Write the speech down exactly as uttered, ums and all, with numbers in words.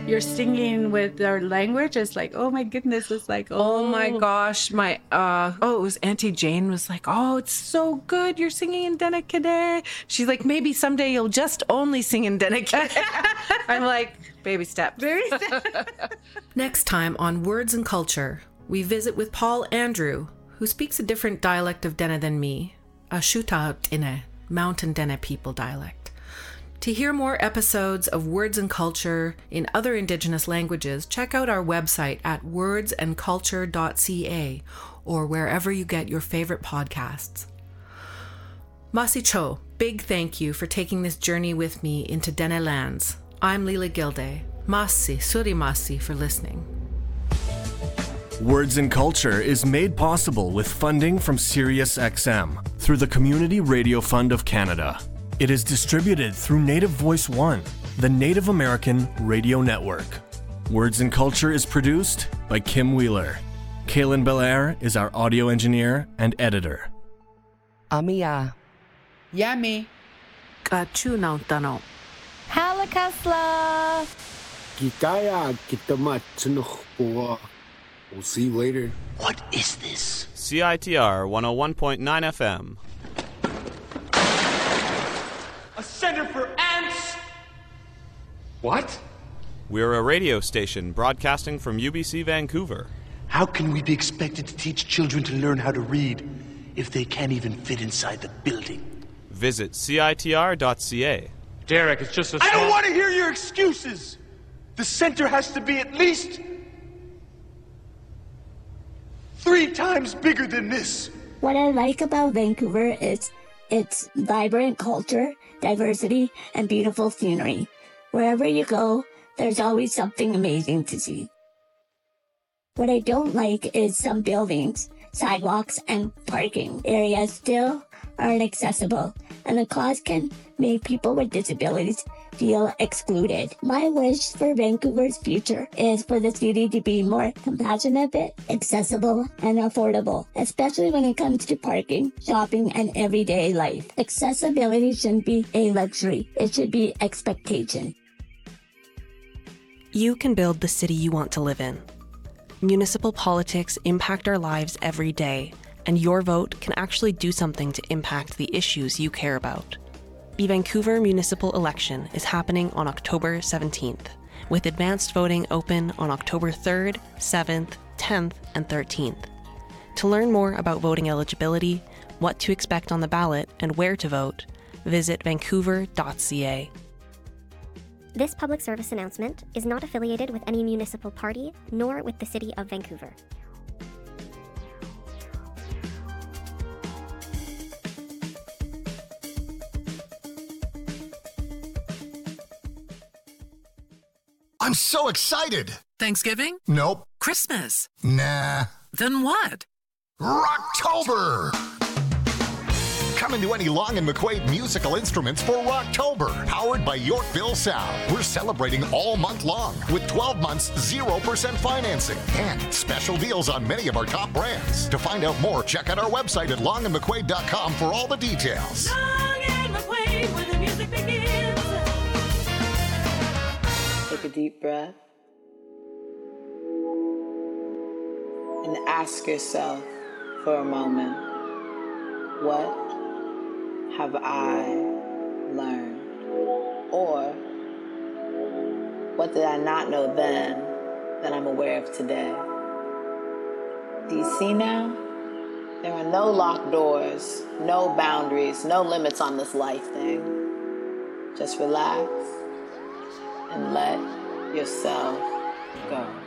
you're singing with their language. It's like, oh my goodness. It's like, oh, oh my gosh. My, uh, oh, it was Auntie Jane was like, oh, it's so good. You're singing in Denekade. She's like, maybe someday you'll just only sing in Denekade. I'm like, baby steps. Baby steps. Next time on Words and Culture, we visit with Paul Andrew, who speaks a different dialect of Dene than me, a Shuta Dene, Mountain Dene people dialect. To hear more episodes of Words and Culture in other Indigenous languages, check out our website at words and culture dot c a or wherever you get your favorite podcasts. Masi Cho, big thank you for taking this journey with me into Dene lands. I'm Leela Gilday. Masi, suri masi for listening. Words and Culture is made possible with funding from Sirius X M through the Community Radio Fund of Canada. It is distributed through Native Voice One, the Native American radio network. Words and Culture is produced by Kim Wheeler. Kaylin Belair is our audio engineer and editor. Amiya. Yummy. Kachu Nautano. Halakasla. Gitaya Gitamat Chinuchua. We'll see you later. What is this? C I T R one oh one point nine F M. A center for ants? What? We're a radio station broadcasting from U B C Vancouver. How can we be expected to teach children to learn how to read if they can't even fit inside the building? Visit C I T R dot c a. Derek, it's just a I small... don't want to hear your excuses! The center has to be at least three times bigger than this. What I like about Vancouver is its vibrant culture, diversity, and beautiful scenery. Wherever you go, there's always something amazing to see. What I don't like is some buildings, sidewalks, and parking areas still aren't accessible, and the cost can make people with disabilities feel excluded. My wish for Vancouver's future is for the city to be more compassionate, accessible, and affordable, especially when it comes to parking, shopping, and everyday life. Accessibility shouldn't be a luxury. It should be expectation. You can build the city you want to live in. Municipal politics impact our lives every day, and your vote can actually do something to impact the issues you care about. The Vancouver municipal election is happening on October seventeenth, with advanced voting open on October third, seventh, tenth, and thirteenth. To learn more about voting eligibility, what to expect on the ballot, and where to vote, visit vancouver dot c a. This public service announcement is not affiliated with any municipal party, nor with the City of Vancouver. I'm so excited! Thanksgiving? Nope. Christmas? Nah. Then what? Rocktober! Come into any Long and McQuaid musical instruments for Rocktober, powered by Yorkville Sound. We're celebrating all month long with twelve months, zero percent financing and special deals on many of our top brands. To find out more, check out our website at long and mcquaid dot com for all the details. Long and McQuaid, where the music begins. Take a deep breath and ask yourself for a moment, what have I learned? Or what did I not know then that I'm aware of today? Do you see now? There are no locked doors, no boundaries, no limits on this life thing. Just relax and let yourself go.